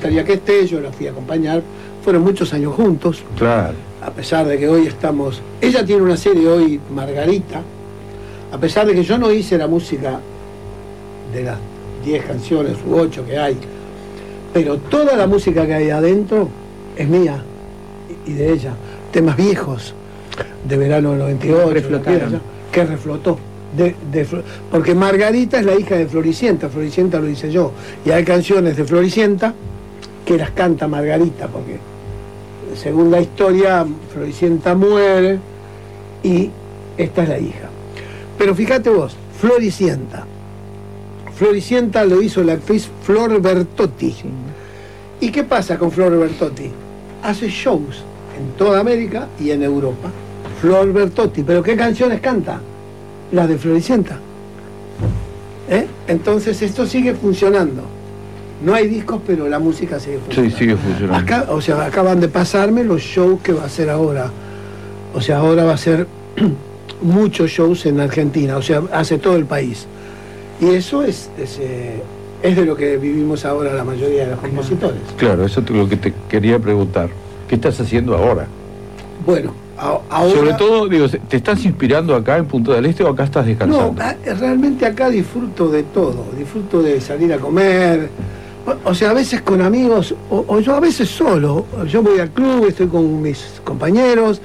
gustaría que esté, yo la fui a acompañar, fueron muchos años juntos. Claro. A pesar de que hoy estamos... Ella tiene una serie hoy, Margarita, a pesar de que yo no hice la música de las 10 canciones u 8 que hay, pero toda la música que hay adentro es mía y de ella. Temas viejos, de verano del 98, que reflotó. Porque Margarita es la hija de Floricienta lo hice yo. Y hay canciones de Floricienta que las canta Margarita, porque según la historia, Floricienta muere y esta es la hija. Pero fíjate vos, Floricienta lo hizo la actriz Flor Bertotti. Sí. ¿Y qué pasa con Flor Bertotti? Hace shows en toda América y en Europa. Flor Bertotti, ¿pero qué canciones canta? Las de Floricienta. Entonces esto sigue funcionando. No hay discos, pero la música sigue funcionando. Sí, sigue funcionando. Acá, acaban de pasarme los shows que va a hacer ahora. O sea, ahora va a ser muchos shows en Argentina, o sea, hace todo el país. Y eso es de lo que vivimos ahora la mayoría de los compositores. Claro, eso es lo que te quería preguntar. ¿Qué estás haciendo ahora? Bueno, ahora... Sobre todo, digo, ¿te estás inspirando acá en Punta del Este o acá estás descansando? No, realmente acá disfruto de todo. Disfruto de salir a comer, o sea, a veces con amigos, o yo a veces solo. Yo voy al club, estoy con mis compañeros,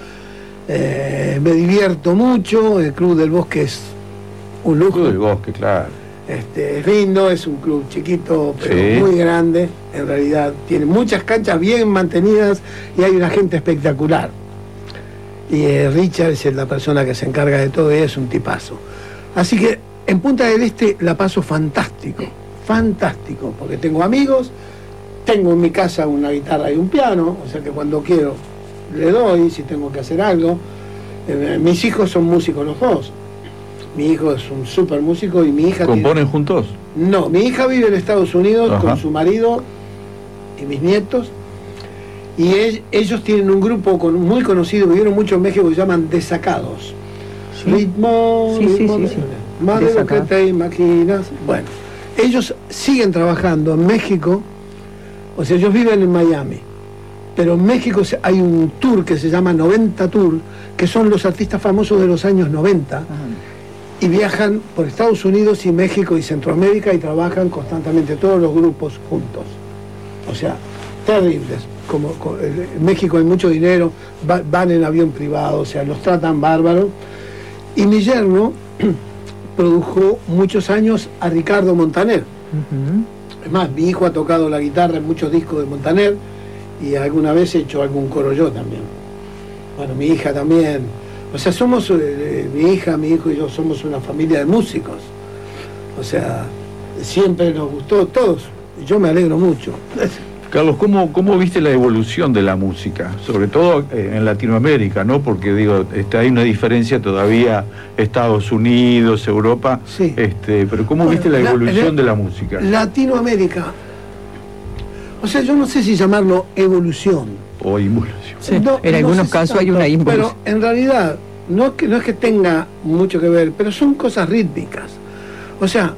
me divierto mucho. El Club del Bosque es un lujo. El Club del Bosque, claro. Es lindo, es un club chiquito, pero sí, muy grande. En realidad tiene muchas canchas bien mantenidas y hay una gente espectacular. Y Richard es la persona que se encarga de todo y es un tipazo. Así que en Punta del Este la paso fantástico, porque tengo amigos, tengo en mi casa una guitarra y un piano, o sea que cuando quiero le doy, si tengo que hacer algo. Mis hijos son músicos los dos. Mi hijo es un súper músico y mi hija... ¿Componen juntos? No, mi hija vive en Estados Unidos. Ajá. Con su marido y mis nietos. Y ellos tienen un grupo muy conocido, vivieron mucho en México, que se llaman Desacados. ¿Sí? Ritmo... Sí. Más de lo que te imaginas. Bueno, ellos siguen trabajando en México. O sea, ellos viven en Miami. Pero en México hay un tour que se llama 90 Tour, que son los artistas famosos de los años 90. Ajá. Y viajan por Estados Unidos y México y Centroamérica y trabajan constantemente todos los grupos juntos. O sea, terribles. En México hay mucho dinero, van en avión privado, o sea, los tratan bárbaros. Y mi yerno produjo muchos años a Ricardo Montaner. Uh-huh. Es más, mi hijo ha tocado la guitarra en muchos discos de Montaner y alguna vez he hecho algún coro yo también. Bueno, mi hija también. O sea, somos, mi hija, mi hijo y yo somos una familia de músicos. O sea, siempre nos gustó todos. Yo me alegro mucho. Carlos, ¿cómo viste la evolución de la música? Sobre todo en Latinoamérica, ¿no? Porque digo, hay una diferencia todavía, Estados Unidos, Europa. Sí. Pero ¿cómo viste la evolución de la música? Latinoamérica. O sea, yo no sé si llamarlo evolución. O involución. Sí, en algunos casos hay una involución. Pero en realidad, no es que tenga mucho que ver, pero son cosas rítmicas. O sea,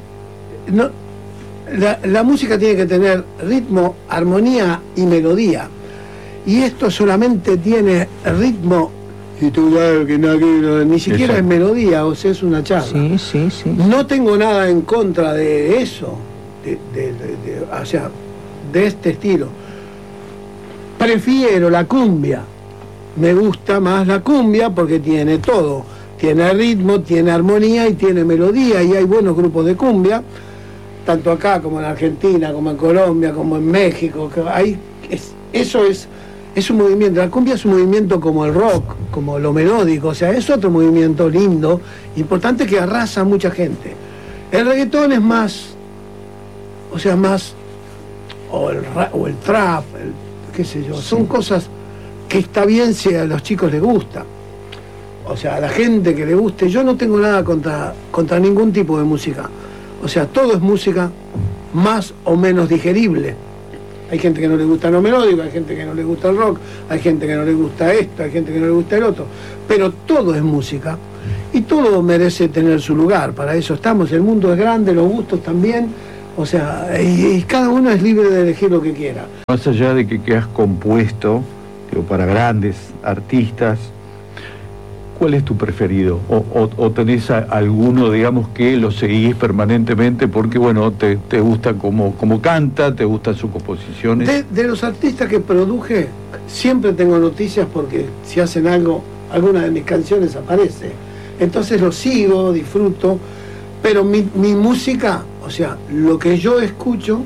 la música tiene que tener ritmo, armonía y melodía. Y esto solamente tiene ritmo, y tú sabes que ni siquiera es melodía, o sea, es una charla. Sí. No tengo nada en contra de eso, o sea, de este estilo. Prefiero la cumbia, me gusta más la cumbia porque tiene todo, tiene ritmo, tiene armonía y tiene melodía, y hay buenos grupos de cumbia, tanto acá como en Argentina, como en Colombia, como en México. Eso es un movimiento, la cumbia es un movimiento como el rock, como lo melódico, o sea, es otro movimiento lindo, importante, que arrasa a mucha gente. El reggaetón es más, o sea, más, o el trap, qué sé yo, son cosas que está bien si a los chicos les gusta, o sea, a la gente que le guste. Yo no tengo nada contra ningún tipo de música, o sea, todo es música más o menos digerible. Hay gente que no le gusta lo melódico, hay gente que no le gusta el rock, hay gente que no le gusta esto, hay gente que no le gusta el otro, pero todo es música y todo merece tener su lugar. Para eso estamos, el mundo es grande, los gustos también, O sea, y cada uno es libre de elegir lo que quiera. Más allá de que has compuesto, digo, para grandes artistas, ¿cuál es tu preferido? ¿O tenés alguno, digamos, que lo seguís permanentemente porque, bueno, te gusta cómo canta, te gustan sus composiciones? De los artistas que produje, siempre tengo noticias porque si hacen algo, alguna de mis canciones aparece. Entonces lo sigo, disfruto, pero mi música, o sea, lo que yo escucho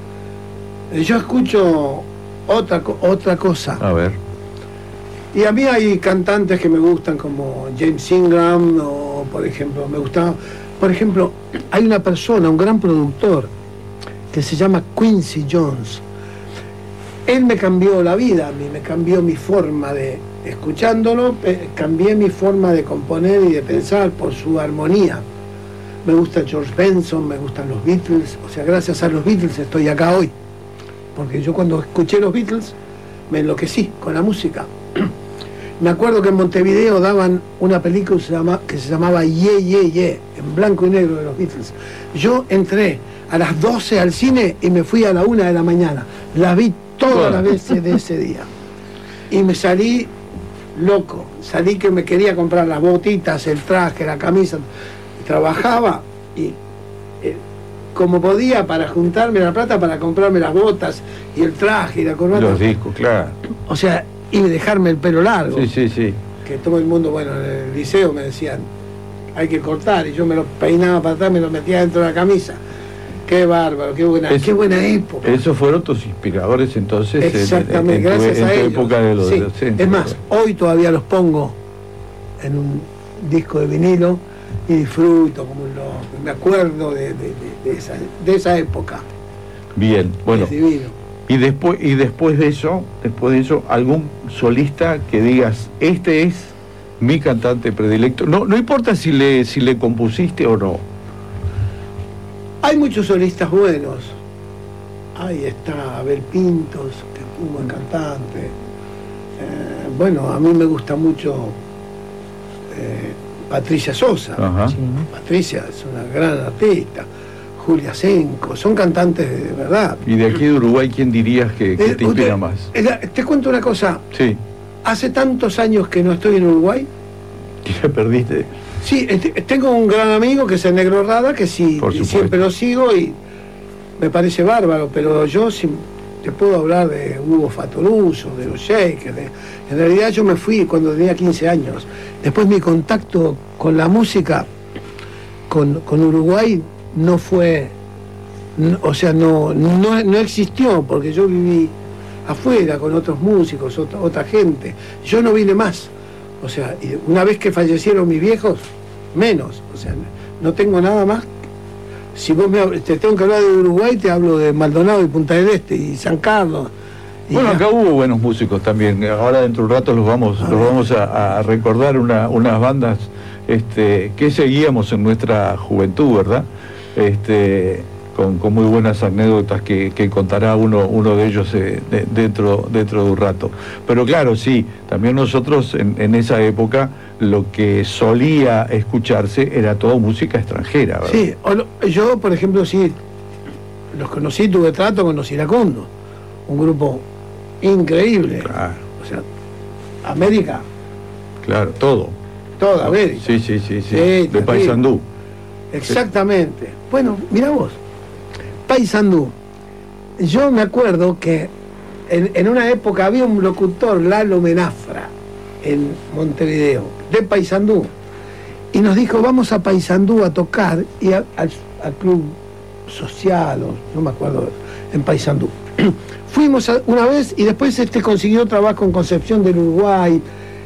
otra cosa. A ver. Y a mí hay cantantes que me gustan como James Ingram, o por ejemplo, hay una persona, un gran productor, que se llama Quincy Jones. Él me cambió la vida, a mí me cambió mi forma de, escuchándolo, cambié mi forma de componer y de pensar por su armonía. Me gusta George Benson, me gustan los Beatles, o sea, gracias a los Beatles estoy acá hoy. Porque yo cuando escuché los Beatles me enloquecí con la música. Me acuerdo que en Montevideo daban una película que se llamaba Yeah, Yeah, Yeah, en blanco y negro de los Beatles. Yo entré a las 12 al cine y me fui a la 1 de la mañana. La vi todas las veces de ese día. Y me salí loco. Salí que me quería comprar las botitas, el traje, la camisa. Trabajaba y como podía para juntarme la plata para comprarme las botas y el traje y la corbata. Los discos, claro. O sea, y dejarme el pelo largo. Sí. Que todo el mundo, bueno, en el liceo me decían, hay que cortar, y yo me lo peinaba para atrás, me lo metía dentro de la camisa. Qué bárbaro, qué buena época. Esos fueron tus inspiradores entonces. Exactamente, gracias a ellos. En tu época de los sí. 80. Es más, hoy todavía los pongo en un disco de vinilo y disfruto, como me acuerdo de esa época. Bien, bueno. Es divino. Y después de eso, algún solista que digas, este es mi cantante predilecto. No importa si le compusiste o no. Hay muchos solistas buenos. Ahí está Abel Pintos, que es un buen cantante. Bueno, a mí me gusta mucho Patricia Sosa. Sí. Patricia es una gran artista. Julia Senco, son cantantes de verdad. ¿Y de aquí de Uruguay quién dirías que te inspira más? Te cuento una cosa. Sí. Hace tantos años que no estoy en Uruguay. ¿Y te perdiste? Sí, tengo un gran amigo que es el Negro Rada, que sí, siempre lo sigo y me parece bárbaro, pero yo sí te puedo hablar de Hugo Fatoruso, de los Shakers. En realidad yo me fui cuando tenía 15 años. Después mi contacto con la música, con Uruguay, no fue, o sea, no existió, porque yo viví afuera con otros músicos, otra gente. Yo no vine más. O sea, una vez que fallecieron mis viejos, menos. O sea, no tengo nada más. Si vos te tengo que hablar de Uruguay, te hablo de Maldonado y Punta del Este y San Carlos. Bueno, acá hubo buenos músicos también. Ahora dentro de un rato los vamos a recordar unas bandas que seguíamos en nuestra juventud, ¿verdad? Con muy buenas anécdotas que contará uno de ellos dentro de un rato. Pero claro, sí, también nosotros en esa época lo que solía escucharse era todo música extranjera, ¿verdad? Sí, yo por ejemplo sí, los conocí, tuve trato con los Iracundos, un grupo increíble. Claro. O sea, América. Claro, toda América. Sí, de Paysandú. Exactamente. Bueno, mira vos, Paysandú. Yo me acuerdo que en una época había un locutor, Lalo Menafra, en Montevideo, de Paysandú, y nos dijo, vamos a Paysandú a tocar, y al club social, no me acuerdo, en Paysandú. Fuimos una vez y después consiguió trabajo en Concepción del Uruguay,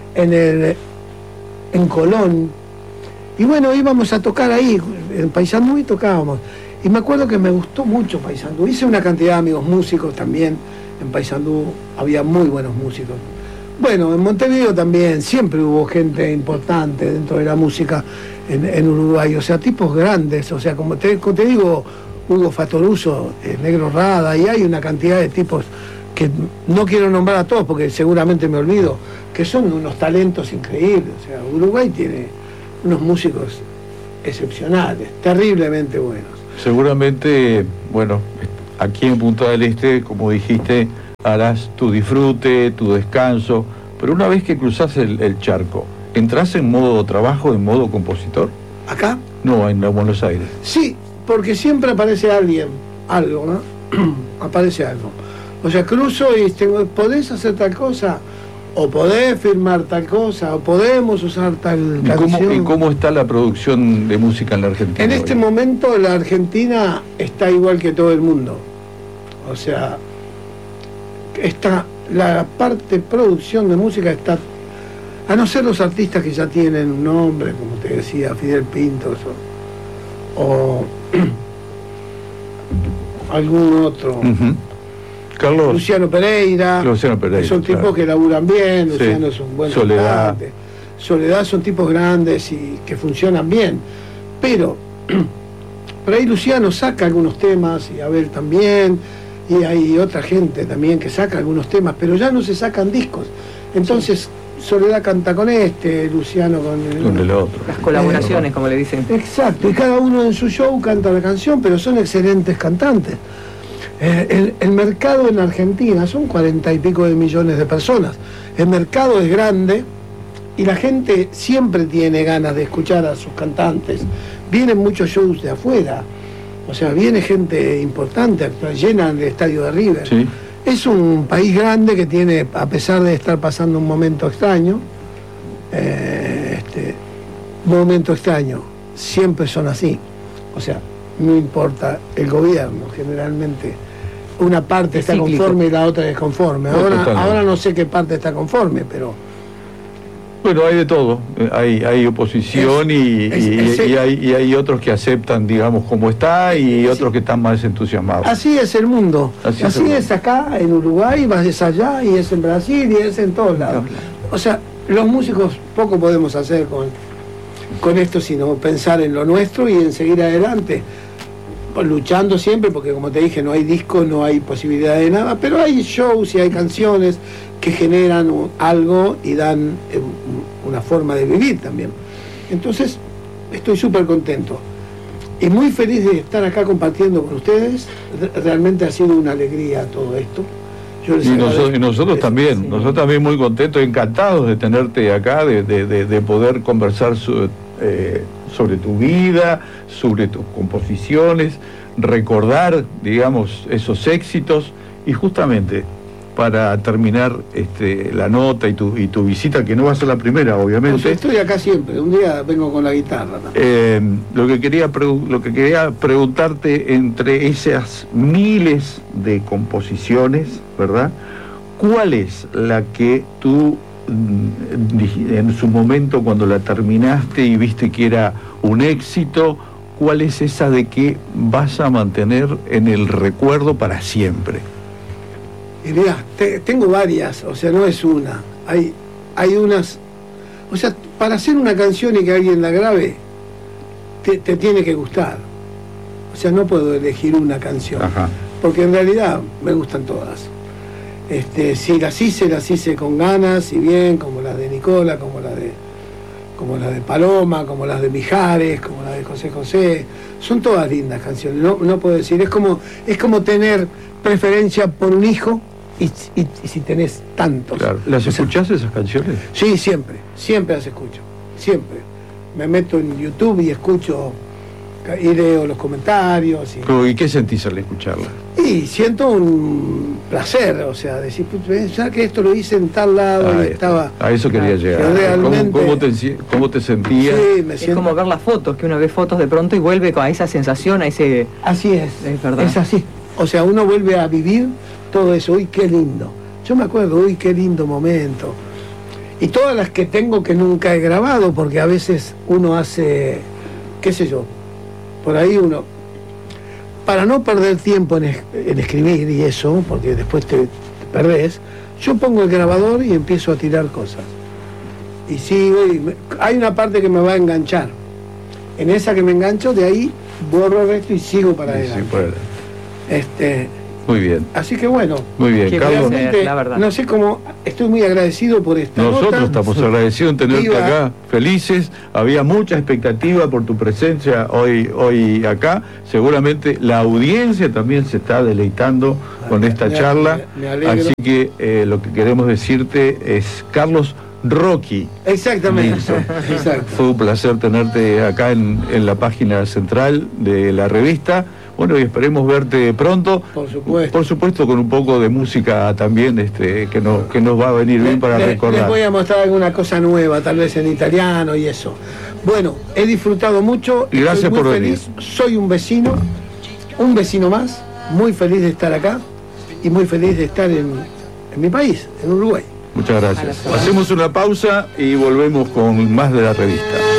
en Colón. Y bueno, íbamos a tocar ahí, en Paysandú, y tocábamos. Y me acuerdo que me gustó mucho Paysandú. Hice una cantidad de amigos músicos también. En Paysandú había muy buenos músicos. Bueno, en Montevideo también siempre hubo gente importante dentro de la música en Uruguay. O sea, tipos grandes. O sea, como te digo, Hugo Fatoruso, Negro Rada, y hay una cantidad de tipos que no quiero nombrar a todos porque seguramente me olvido, que son unos talentos increíbles. O sea, Uruguay tiene unos músicos excepcionales, terriblemente buenos. Seguramente, bueno, aquí en Punta del Este, como dijiste, harás tu disfrute, tu descanso, pero una vez que cruzás el charco, ¿entrás en modo trabajo, en modo compositor? ¿Acá? No, en Buenos Aires. Sí, porque siempre aparece alguien, algo, ¿no? Aparece algo. O sea, cruzo y tengo, ¿podés hacer tal cosa? O podés firmar tal cosa, o podemos usar tal canción. ¿Y cómo está la producción de música en la Argentina? En este momento la Argentina está igual que todo el mundo. O sea, está la parte producción de música está, a no ser los artistas que ya tienen un nombre, como te decía, Fidel Pintos o algún otro. Carlos. Luciano Pereira, que son tipos que laburan bien. Luciano es un buen cantante. Soledad son tipos grandes y que funcionan bien. Pero por ahí Luciano saca algunos temas, y Abel también, y hay otra gente también que saca algunos temas, pero ya no se sacan discos. Entonces Soledad canta con Luciano con el otro. Las colaboraciones, como le dicen. Exacto, y cada uno en su show canta la canción, pero son excelentes cantantes. El mercado en Argentina son 40 y pico de millones de personas. El mercado es grande y la gente siempre tiene ganas de escuchar a sus cantantes. Vienen muchos shows de afuera, o sea, viene gente importante, llenan el estadio de River. Sí. Es un país grande que tiene, a pesar de estar pasando un momento extraño, siempre son así. O sea, no importa el gobierno, generalmente una parte está conforme y la otra desconforme. Ahora no sé qué parte está conforme, pero... Bueno, hay de todo, hay oposición y hay otros que aceptan, digamos, como está, y otros que están más entusiasmados. Así es el mundo, así es acá, en Uruguay, es allá, y es en Brasil, y es en todos lados. O sea, los músicos poco podemos hacer con esto, sino pensar en lo nuestro y en seguir adelante, luchando siempre, porque como te dije, no hay disco, no hay posibilidad de nada, pero hay shows y hay canciones que generan algo y dan una forma de vivir también. Entonces, estoy súper contento y muy feliz de estar acá compartiendo con ustedes. Realmente ha sido una alegría todo esto. Y nosotros también, sí. Nosotros también muy contentos, encantados de tenerte acá, de poder conversar sobre tu vida, sobre tus composiciones, recordar, digamos, esos éxitos, y justamente para terminar la nota y tu visita, que no va a ser la primera, obviamente. Pues estoy acá siempre, un día vengo con la guitarra. Lo que quería preguntarte, entre esas miles de composiciones, ¿verdad?, ¿cuál es la que tú, en su momento, cuando la terminaste y viste que era un éxito, cuál es esa de que vas a mantener en el recuerdo para siempre? Y mirá, tengo varias, o sea, no es una. Hay unas, o sea, para hacer una canción y que alguien la grabe, te tiene que gustar. O sea, no puedo elegir una canción. Ajá. Porque en realidad me gustan todas. Si las hice con ganas y bien, como las de Nicola, como la de Paloma, como las de Mijares, como la de José José. Son todas lindas canciones, no puedo decir. Es como tener preferencia por un hijo y si tenés tantos. Claro. ¿Las escuchás esas canciones? Sí, siempre las escucho, siempre. Me meto en YouTube y escucho, y leo los comentarios. ¿Y qué sentís al escucharla? Y siento un placer, o sea, decir, ya que esto lo hice en tal lado y estaba... A eso quería llegar. Realmente, ¿Cómo te sentías? Sí, me siento... Es como ver las fotos, que uno ve fotos de pronto y vuelve con esa sensación, a ese... Así es verdad. Es así. O sea, uno vuelve a vivir todo eso. Uy, qué lindo. Yo me acuerdo, uy, qué lindo momento. Y todas las que tengo que nunca he grabado, porque a veces uno hace, qué sé yo, por ahí uno, para no perder tiempo en escribir y eso, porque después te perdés, yo pongo el grabador y empiezo a tirar cosas. Y sigo, hay una parte que me va a enganchar. En esa que me engancho, de ahí borro el resto y sigo para adelante. Sí, Muy bien. Así que bueno. Muy bien, Qué Carlos. placer, la verdad. No sé cómo, estoy muy agradecido por esta Nosotros nota. estamos agradecidos en tenerte acá, felices. Había mucha expectativa por tu presencia hoy acá. Seguramente la audiencia también se está deleitando con esta charla. Me alegro. Así que lo que queremos decirte es Carlos Rocky. Exactamente. Exacto. Fue un placer tenerte acá en la página central de la revista. Bueno, y esperemos verte pronto. Por supuesto. Por supuesto, con un poco de música también que nos va a venir bien para recordar. Les voy a mostrar alguna cosa nueva, tal vez en italiano y eso. Bueno, he disfrutado mucho. Y gracias por venir. Soy un vecino más, muy feliz de estar acá y muy feliz de estar en mi país, en Uruguay. Muchas gracias. Hacemos una pausa y volvemos con más de la revista.